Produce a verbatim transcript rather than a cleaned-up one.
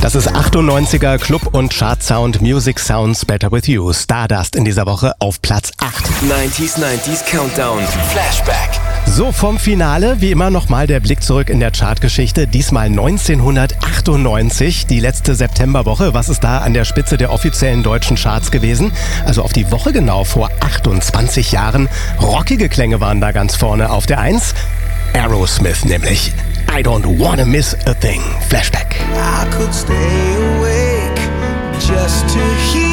Das ist achtundneunziger Club- und Chart-Sound Music Sounds Better With You. Stardust in dieser Woche auf Platz acht. neunziger neunziger Countdown Flashback. So, vom Finale wie immer nochmal der Blick zurück in der Chartgeschichte. Diesmal neunzehnhundertachtundneunzig, die letzte Septemberwoche. Was ist da an der Spitze der offiziellen deutschen Charts gewesen? Also auf die Woche genau vor achtundzwanzig Jahren. Rockige Klänge waren da ganz vorne auf der eins. Aerosmith nämlich. I don't wanna miss a thing. Flashback. I could stay awake just to hear